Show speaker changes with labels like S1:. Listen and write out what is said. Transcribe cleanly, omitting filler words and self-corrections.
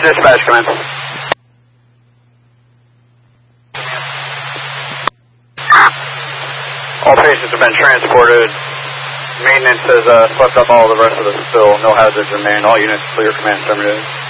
S1: Dispatch, come in. All patients have been transported. Maintenance has swept up all the rest of the spill. No hazards remain. All units clear. Command terminated.